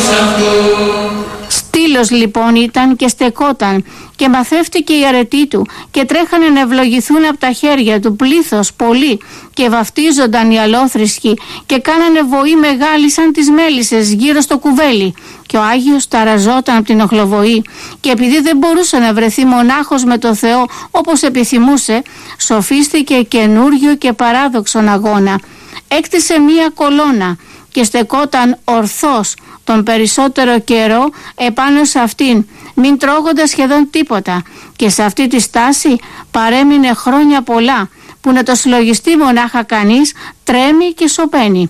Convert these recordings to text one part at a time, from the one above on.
Στήλος λοιπόν ήταν και στεκόταν και μαθεύτηκε η αρετή του και τρέχανε να ευλογηθούν από τα χέρια του πλήθος πολύ και βαφτίζονταν οι αλόθρησκοι και κάνανε βοή μεγάλη σαν τις μέλισσες γύρω στο κουβέλι και ο Άγιος ταραζόταν από την οχλοβοή και επειδή δεν μπορούσε να βρεθεί μονάχος με το Θεό όπως επιθυμούσε, σοφίστηκε καινούριο και παράδοξον αγώνα. Έκτισε μία κολόνα και στεκόταν ορθός τον περισσότερο καιρό επάνω σε αυτήν, μην τρώγοντας σχεδόν τίποτα, και σε αυτή τη στάση παρέμεινε χρόνια πολλά, που να το συλλογιστεί μονάχα κανείς τρέμει και σωπαίνει.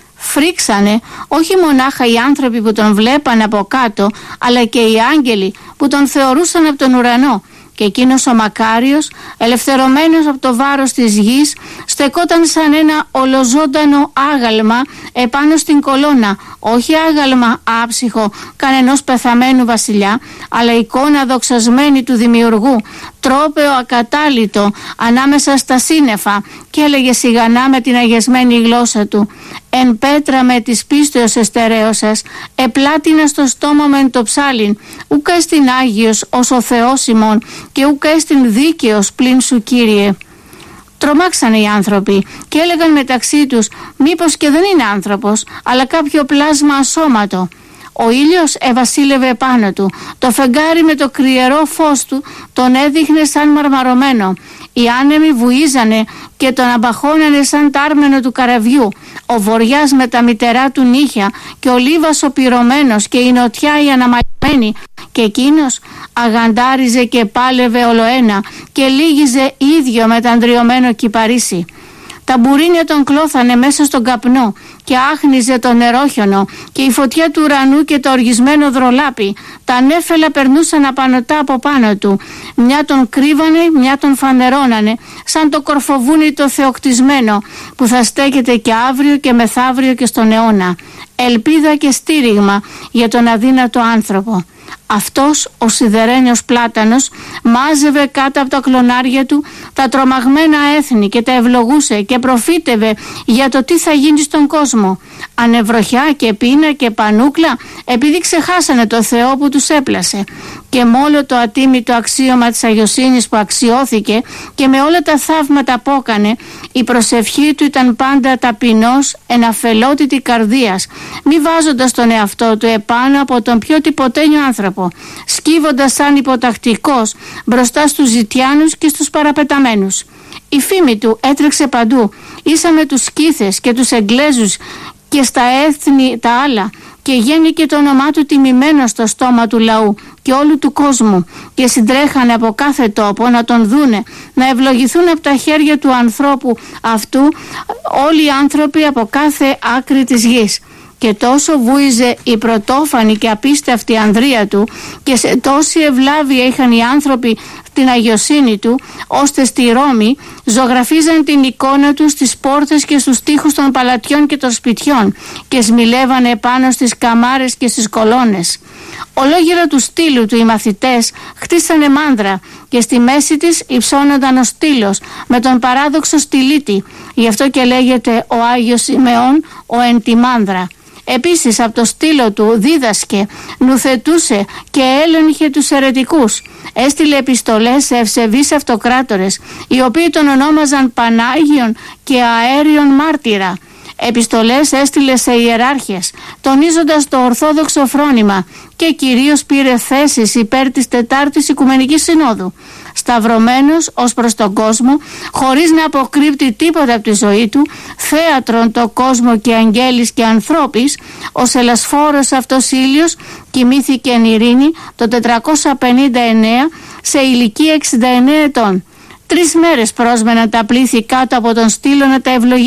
Φρίξανε όχι μονάχα οι άνθρωποι που τον βλέπαν από κάτω, αλλά και οι άγγελοι που τον θεωρούσαν από τον ουρανό. Και εκείνος ο μακάριος, ελευθερωμένος από το βάρος της γης, στεκόταν σαν ένα ολοζώντανο άγαλμα επάνω στην κολόνα, όχι άγαλμα άψυχο κανενός πεθαμένου βασιλιά, αλλά εικόνα δοξασμένη του Δημιουργού, τρόπαιο ακατάλητο ανάμεσα στα σύννεφα, και έλεγε σιγανά με την αγιασμένη γλώσσα του: «Εν πέτρα με της πίστεως εστερέωσας, επλάτινα στο στόμα μεν το ψάλιν, ουκ έστιν Άγιος ως ο Θεός ημών, και ουκ έστιν δίκαιος πλην σου Κύριε». Τρομάξανε οι άνθρωποι και έλεγαν μεταξύ τους: «Μήπως και δεν είναι άνθρωπος, αλλά κάποιο πλάσμα ασώματο». Ο ήλιος ευασίλευε πάνω του, το φεγγάρι με το κρυερό φως του τον έδειχνε σαν μαρμαρωμένο. Οι άνεμοι βουίζανε και τον αμπαχώνανε σαν τάρμενο του καραβιού. Ο βοριάς με τα μυτερά του νύχια και ο λίβας ο πυρωμένος και η νοτιά η αναμαλωμένη, και εκείνος αγαντάριζε και πάλευε ολοένα και λύγιζε ίδιο με τα αντριωμένο κυπαρίσι. Τα μπουρίνια τον κλώθανε μέσα στον καπνό και άχνιζε το νερόχιονο, και η φωτιά του ουρανού και το οργισμένο δρολάπι, τα νέφελα περνούσαν απανωτά από πάνω του. Μια τον κρύβανε, μια τον φανερώνανε, σαν το κορφοβούνι το θεοκτισμένο που θα στέκεται και αύριο και μεθαύριο και στον αιώνα. Ελπίδα και στήριγμα για τον αδύνατο άνθρωπο. Αυτός ο σιδερένιος πλάτανος μάζευε κάτω από τα κλονάρια του τα τρομαγμένα έθνη και τα ευλογούσε και προφήτευε για το τι θα γίνει στον κόσμο. Ανεβροχιά και πείνα και πανούκλα, επειδή ξεχάσανε το Θεό που τους έπλασε. Και με όλο το ατίμητο αξίωμα της αγιοσύνης που αξιώθηκε και με όλα τα θαύματα που έκανε, η προσευχή του ήταν πάντα ταπεινός, εναφελότητη καρδίας, μη βάζοντας τον εαυτό του επάνω από τον πιο τυποτένιο άνθρωπο, σκύβοντας σαν υποτακτικός μπροστά στους ζητιάνους και στους παραπεταμένους. Η φήμη του έτρεξε παντού, ίσα με τους Σκύθες και τους Εγγλέζους και στα έθνη τα άλλα, και γέννηκε το όνομά του τιμημένο στο στόμα του λαού και όλου του κόσμου, και συντρέχανε από κάθε τόπο να τον δούνε, να ευλογηθούν από τα χέρια του ανθρώπου αυτού όλοι οι άνθρωποι από κάθε άκρη της γης. Και τόσο βούιζε η πρωτόφανη και απίστευτη ανδρεία του, και σε τόση ευλάβεια είχαν οι άνθρωποι την αγιοσύνη του, ώστε στη Ρώμη ζωγραφίζαν την εικόνα του στις πόρτες και στους τοίχους των παλατιών και των σπιτιών και σμιλεύανε πάνω στις καμάρες και στις κολόνες. Ολόγυρα του στήλου του οι μαθητές χτίσανε μάνδρα και στη μέση της υψώνονταν ο στήλος με τον παράδοξο στυλίτη, γι' αυτό και λέγεται ο Άγιος Σιμεών ο εν τη μάνδρα. Επίσης από το στήλο του δίδασκε, νουθετούσε και έλεγχε τους αιρετικούς. Έστειλε επιστολές σε ευσεβείς αυτοκράτορες, οι οποίοι τον ονόμαζαν Πανάγιον και Αέριον Μάρτυρα. Επιστολές έστειλε σε ιεράρχες, τονίζοντας το ορθόδοξο φρόνημα, και κυρίως πήρε θέσεις υπέρ της Τετάρτης Οικουμενικής Συνόδου. Σταυρωμένος ως προς τον κόσμο, χωρίς να αποκρύπτει τίποτα από τη ζωή του, θέατρον το κόσμο και αγγέλης και ανθρώπης, ο σελασφόρος αυτός ήλιος κοιμήθηκε εν ειρήνη το 459 σε ηλικία 69 ετών. 3 μέρες πρόσμεναν τα πλήθη κάτω από τον στήλο να τα ευλογήσει.